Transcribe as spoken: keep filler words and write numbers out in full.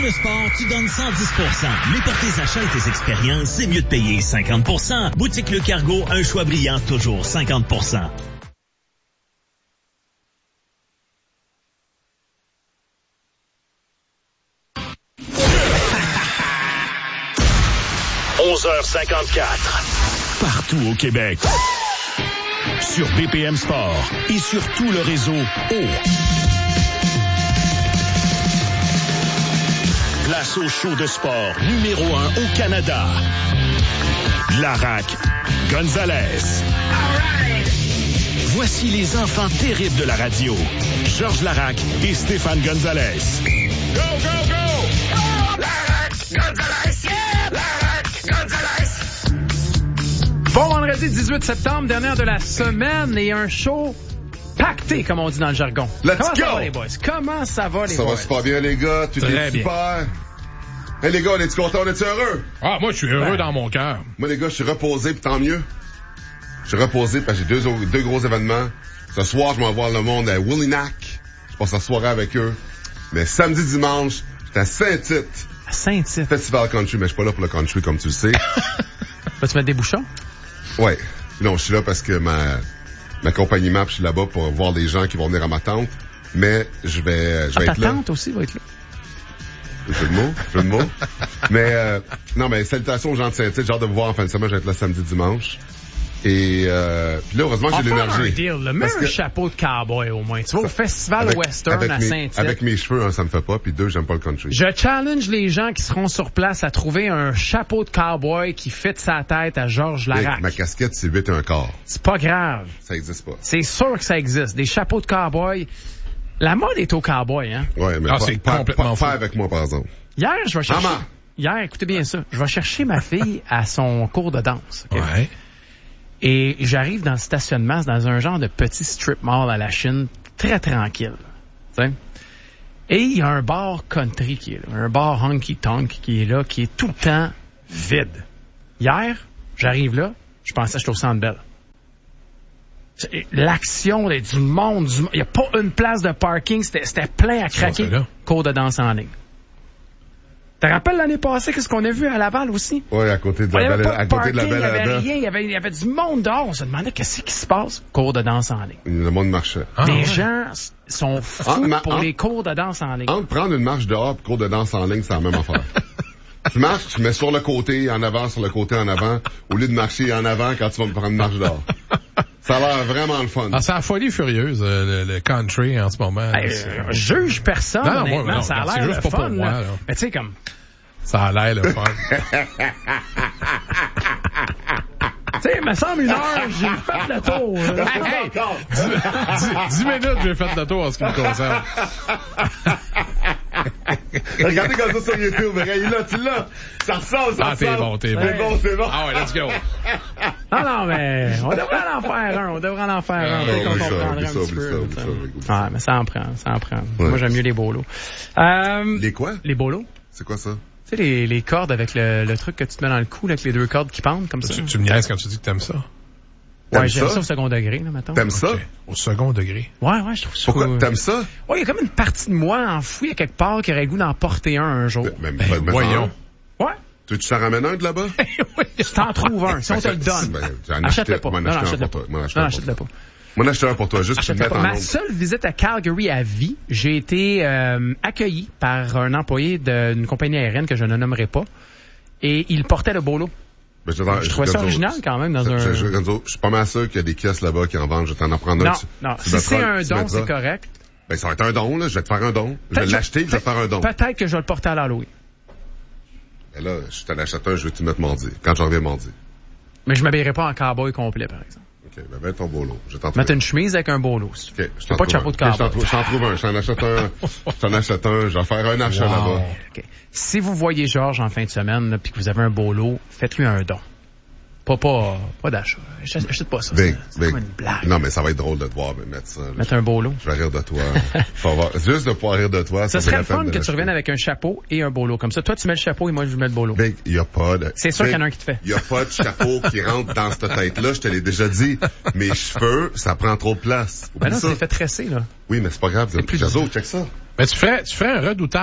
le sport, tu donnes cent dix pour cent. Mais pour tes achats et tes expériences, c'est mieux de payer cinquante pour cent. Boutique Le Cargo, un choix brillant, toujours cinquante pour cent. onze heures cinquante-quatre. Partout au Québec. Sur B P M Sport et sur tout le réseau O. Place au show de sport numéro un au Canada. Larac Gonzalez. Voici les enfants terribles de la radio. Georges Larac et Stéphane Gonzalez. Go, go, go! Oh, Larac Gonzalez! Yeah! Larac Gonzalez! Bon vendredi dix-huit septembre, dernière de la semaine et un show pacté, comme on dit dans le jargon. Let's Comment go! ça va, les boys? Comment ça va, les ça boys? Ça va super bien, les gars. Tout Très est bien. super. Hey, les gars, on est-tu contents? On est-tu heureux? Ah, moi, je suis heureux Ben. dans mon cœur. Moi, les gars, je suis reposé, pis tant mieux. Je suis reposé parce que j'ai deux, deux gros événements. Ce soir, je vais voir le monde à Willinac. Je passe la soirée avec eux. Mais samedi, dimanche, j'étais à Saint-Tite. À Saint-Tite. Festival country, mais je suis pas là pour le country, comme tu le sais. Vas-tu mettre des bouchons? Ouais. Non, je suis là parce que ma, ma compagnie M A P, je suis là-bas pour voir des gens qui vont venir à ma tente. Mais je vais, je vais Ah, être ta là. tante aussi va être là. Jeu de mots, jeu de mots. Mais, euh, non, mais salutations aux gens de Saint-Tite. J'ai hâte de vous voir en fin de semaine. Je vais être là samedi, dimanche. Et, euh, puis là, heureusement, On j'ai va faire un l'énergie. deal, là. Mets Parce un que- chapeau de cowboy, au moins. Tu vas au festival avec, western avec à mes, Saint-Tite. avec mes cheveux, un, ça me fait pas. Puis deux, j'aime pas le country. Je challenge les gens qui seront sur place à trouver un chapeau de cowboy qui fit sa tête à Georges Mais Larac. ma casquette, c'est huit et un quart. C'est pas grave. Ça existe pas. C'est sûr que ça existe. Des chapeaux de cowboy. La mode est au cowboy, hein. Ouais, mais Ah, pas, c'est pas, complètement pas, fou. pas avec moi, par exemple. Hier, je vais chercher... Maman. Hier, écoutez bien ça. Je vais chercher ma fille à son cours de danse. ok? Ouais. Et j'arrive dans le stationnement, c'est dans un genre de petit strip mall à la Chine, très tranquille. Tu sais. Et il y a un bar country qui est là, un bar honky-tonk qui est là, qui est tout le temps vide. Hier, j'arrive là, je pensais que j'étais au Centre Bell. C'est- L'action, là, du monde, du... il n'y a pas une place de parking, c'était, c'était plein à craquer. c'est là. Cours de danse en ligne. Tu te rappelles l'année passée, qu'est-ce qu'on a vu à Laval aussi? Ouais, à côté de Il n'y la avait belle, pas à de côté de la parking, il belle n'y avait Ada. rien, il y avait, il y avait du monde dehors. On se demandait qu'est-ce qui se passe. Cours de danse en ligne. Le monde marchait. Ah, Les ouais. gens s- sont fous Ah, ma- pour ah. les cours de danse en ligne. Entre prendre une marche dehors et cours de danse en ligne, c'est la même affaire. Tu marches, tu mets sur le côté, en avant, sur le côté, en avant, au lieu de marcher en avant quand tu vas me prendre une marche dehors. Ça a l'air vraiment le fun. Ah, c'est la folie furieuse, euh, le, le country en ce moment. Hey, C'est- euh, juge personne, Non, non, honnêtement, moi, non, ça a c'est l'air juste le pas fun. pour moi, là. là. Mais tu sais, comme... Ça a l'air le fun. Tu sais, il me semble une heure, j'ai fait le tour. là. Hey, dix, dix minutes, j'ai fait le tour en ce qui me concerne. Regardez comme ça sur YouTube, regarde, il est là, tu l'as. Ça ressemble, ça Ah, t'es ressemble. bon, t'es bon. C'est bon, c'est bon. Ah ouais, let's go. Non, non, mais on devrait en faire un. On devrait en faire un. Ah, Peut-être qu'on oublie ça, comprendrait oublie un ça, petit oublie peu. ça, oublie là, ça, tu sais. oublie ça. Ouais, mais ça en prend, ça en prend. Ouais. Moi, j'aime mieux les bolos. Euh, Les quoi? les bolos. C'est quoi ça? Tu sais, les, les cordes avec le, le truc que tu te mets dans le cou, là, avec les deux cordes qui pendent comme ça. Tu, tu me niaises quand tu dis que t'aimes ça? Ouais, T'aimes j'aime ça? ça au second degré, là, mettons. T'aimes ça? Ok. Au second degré. Ouais, ouais, je trouve ça. Pourquoi? T'aimes ça? Ouais, il y a comme une partie de moi enfouie à quelque part qui aurait le goût d'en porter un un jour. Ben, Ben, ben, ben, voyons. Ouais. Tu tu t'en ramènes un de là-bas? Si t'en trouves un, si on te le donne. Ben, j'en Achète-le achetais- pas. m'en Non, non, achetais un achète-le pour pas. toi. M'en Non, achetais un pour achète-le pas. Moi, acheter un pour toi, juste pour te Achète-le mettre pas. en Ma onde. seule visite à Calgary à vie, j'ai été euh, accueilli par un employé d'une compagnie aérienne que je ne nommerai pas. Et il portait le bolo. Ben, j'attends- Je trouvais ça Gonzo, original quand même dans je- un... je- je- Gonzo, je suis pas mal sûr qu'il y a des caisses là-bas qui en vendent. Je vais t'en en prendre un. Non, tu- non. tu Si c'est mettras- un tu don, mettras. c'est correct. Ben, ça va être un don, là. Je vais te faire un don. Je vais Peut-être l'acheter et je vais te faire un don. Peut-être que je vais le porter à l'Halloween. Ben là, je t'en achète un, je vais te mettre mardi. Quand je reviens mardi. Mais je m'habillerai pas en cowboy complet, par exemple. OK, ben, mets ton bolo. Je t'en Mettre trouve. une chemise avec un bolo. si tu veux. OK, je T'as t'en pas de trouve chapeau un. de OK, je t'en cowboy. trouve- je t'en trouve un. Je t'en achète un. Je t'en achète un. Je vais faire un achat Wow. là-bas. OK. Si vous voyez Georges en fin de semaine, là, puis que vous avez un bolo, faites-lui un don. Pas, pas, pas d'achat. Achète achète pas ça. Big, c'est- C'est big. comme une blague. Non, mais ça va être drôle de te voir, mais mettre ça. là. Mettre un bolo. Je vais rire de toi. Faut voir- Juste de pouvoir rire de toi. Ce vaut serait la le peine fun de que tu l'acheter. reviennes avec un chapeau et un bolo. Comme ça, toi, tu mets le chapeau et moi, je mets le bolo. Big, il y a pas de... C'est sûr Big, qu'il y en a un qui te fait. Il y a pas de chapeau qui rentre dans cette tête-là. Je te l'ai déjà dit. Mes cheveux, ça prend trop de place. Ben Oublie non, ça. c'est fait tresser, là. Oui, mais c'est pas grave. plus Jazo, check ça. Ben, tu ferais, tu ferais un redoutable